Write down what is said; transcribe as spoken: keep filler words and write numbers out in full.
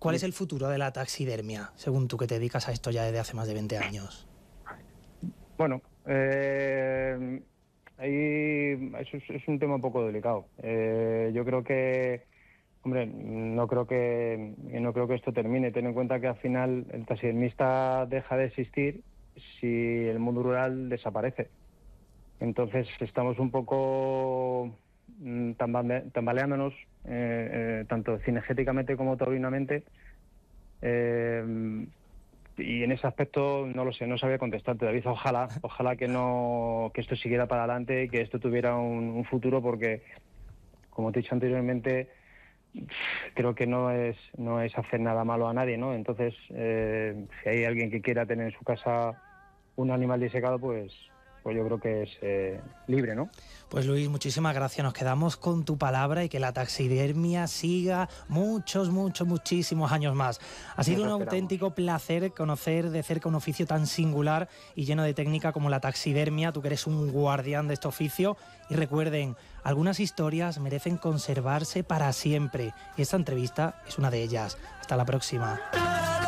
¿Cuál es el futuro de la taxidermia, según tú, que te dedicas a esto ya desde hace más de veinte años? Bueno, eh, ahí eso es, es un tema un poco delicado. Eh, yo creo que, hombre, no creo que no creo que esto termine. Ten en cuenta que al final el taxidermista deja de existir si el mundo rural desaparece. Entonces estamos un poco mm, tambale- tambaleándonos, eh, eh, tanto cinegéticamente como taurinamente. Eh, y en ese aspecto no lo sé, no sabía contestarte, David. Ojalá, ojalá que no, que esto siguiera para adelante y que esto tuviera un, un futuro, porque, como te he dicho anteriormente, creo que no es no es hacer nada malo a nadie, ¿no? Entonces, eh, si hay alguien que quiera tener en su casa un animal disecado, pues, pues yo creo que es eh, libre, ¿no? Pues Luis, muchísimas gracias. Nos quedamos con tu palabra y que la taxidermia siga muchos, muchos, muchísimos años más. Ha sido un auténtico placer conocer de cerca un oficio tan singular y lleno de técnica como la taxidermia. Tú que eres un guardián de este oficio. Y recuerden, algunas historias merecen conservarse para siempre. Y esta entrevista es una de ellas. Hasta la próxima.